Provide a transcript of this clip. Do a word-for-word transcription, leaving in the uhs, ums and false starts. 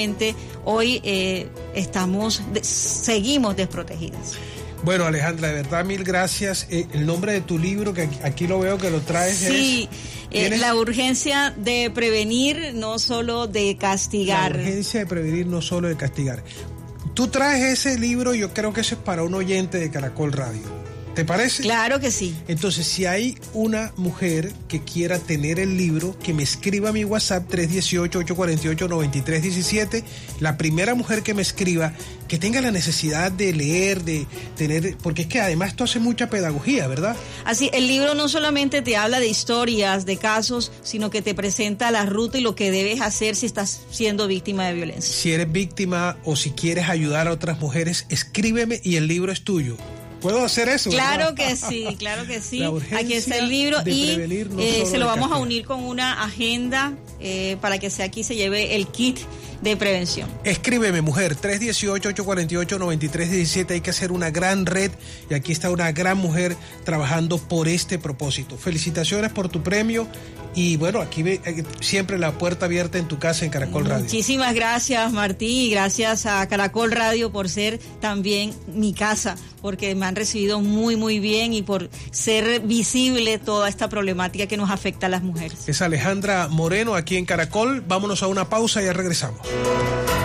hoy eh, estamos, de, seguimos desprotegidas. Bueno, Alejandra, de verdad, mil gracias. Eh, el nombre de tu libro, que aquí, aquí lo veo que lo traes, sí, es... Eh, la urgencia de prevenir, no solo de castigar. La urgencia de prevenir, no solo de castigar. Tú traes ese libro, yo creo que eso es para un oyente de Caracol Radio. ¿Te parece? Claro que sí. Entonces, si hay una mujer que quiera tener el libro, que me escriba a mi WhatsApp tres uno ocho, ocho cuatro ocho, nueve tres uno siete. La primera mujer que me escriba, que tenga la necesidad de leer, de tener... Porque es que además esto hace mucha pedagogía, ¿verdad? Así, el libro no solamente te habla de historias, de casos, sino que te presenta la ruta y lo que debes hacer si estás siendo víctima de violencia. Si eres víctima o si quieres ayudar a otras mujeres, escríbeme y el libro es tuyo. ¿Puedo hacer eso? Claro ¿verdad? que sí, claro que sí. Aquí está el libro y no eh, se lo vamos castigar. a unir con una agenda eh, para que sea aquí se lleve el kit de prevención. Escríbeme, mujer, tres uno ocho, ocho cuatro ocho, nueve tres uno siete. Hay que hacer una gran red y aquí está una gran mujer trabajando por este propósito. Felicitaciones por tu premio y bueno, aquí ve, siempre la puerta abierta en tu casa en Caracol Radio. Muchísimas gracias, Martín, y gracias a Caracol Radio por ser también mi casa, porque me han recibido muy, muy bien y por ser visible toda esta problemática que nos afecta a las mujeres. Es Alejandra Moreno aquí en Caracol. Vámonos a una pausa y ya regresamos.